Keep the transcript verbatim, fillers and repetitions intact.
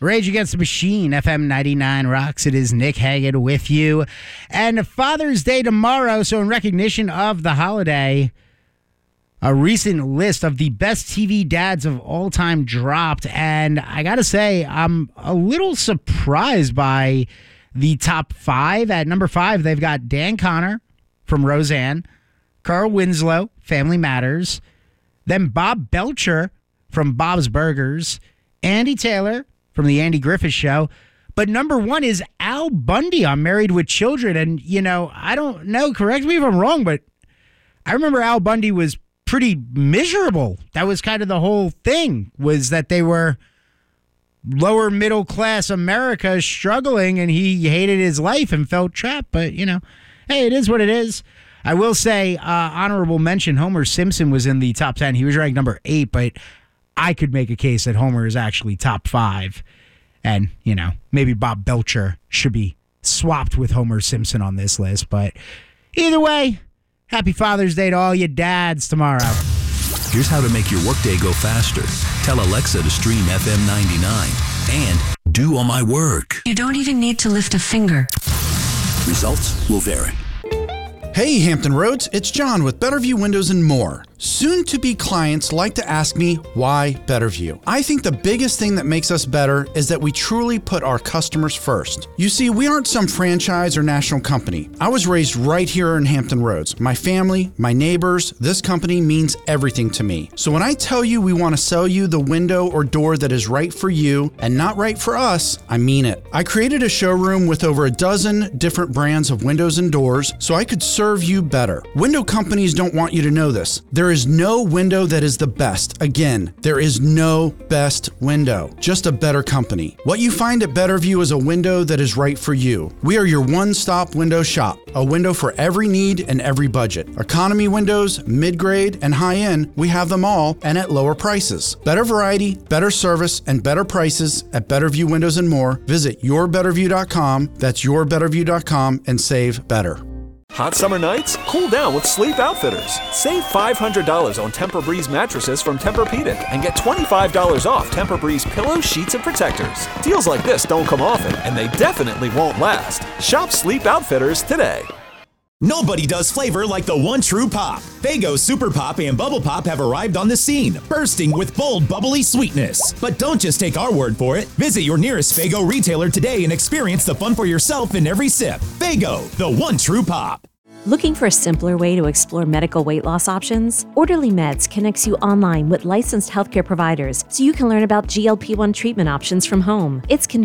Rage Against the Machine, F M ninety-nine Rocks. It is Nick Hagan with you. And Father's Day tomorrow, so in recognition of the holiday, a recent list of the best T V dads of all time dropped. And I got to say, I'm a little surprised by the top five. At number five, they've got Dan Connor from Roseanne, Carl Winslow, Family Matters, then Bob Belcher from Bob's Burgers, Andy Taylor from The Andy Griffith Show. But number one is Al Bundy on Married with Children. And, you know, I don't know, correct me if I'm wrong, but I remember Al Bundy was pretty miserable. That was kind of the whole thing, was that they were lower middle class America struggling and he hated his life and felt trapped. But, you know, hey, it is what it is. I will say, uh, honorable mention, Homer Simpson was in the top ten. He was ranked number eight, but I could make a case that Homer is actually top five. And, you know, maybe Bob Belcher should be swapped with Homer Simpson on this list. But either way, happy Father's Day to all you dads tomorrow. Here's how to make your workday go faster. Tell Alexa to stream F M ninety-nine and do all my work. You don't even need to lift a finger. Results will vary. Hey, Hampton Roads, it's John with Betterview Windows and More. Soon-to-be clients like to ask me, why Betterview? I think the biggest thing that makes us better is that we truly put our customers first. You see, we aren't some franchise or national company. I was raised right here in Hampton Roads. My family, my neighbors, this company means everything to me. So when I tell you we want to sell you the window or door that is right for you and not right for us, I mean it. I created a showroom with over a dozen different brands of windows and doors so I could serve you better. Window companies don't want you to know this. There is no window that is the best. Again, there is no best window, just a better company. What you find at Betterview is a window that is right for you. We are your one-stop window shop, a window for every need and every budget. Economy windows, mid-grade, and high-end, we have them all and at lower prices. Better variety, better service, and better prices at Betterview Windows and More. Visit your betterview dot com, that's your betterview dot com, and save better. Hot summer nights? Cool down with Sleep Outfitters. Save five hundred dollars on Tempur-Breeze mattresses from Tempur-Pedic and get twenty-five dollars off Tempur-Breeze pillows, sheets, and protectors. Deals like this don't come often, and they definitely won't last. Shop Sleep Outfitters today. Nobody does flavor like the one true pop. Faygo Super Pop and Bubble Pop have arrived on the scene, bursting with bold, bubbly sweetness. But don't just take our word for it. Visit your nearest Faygo retailer today and experience the fun for yourself in every sip. Faygo, the one true pop. Looking for a simpler way to explore medical weight loss options? Orderly Meds connects you online with licensed healthcare providers so you can learn about G L P one treatment options from home. It's convenient.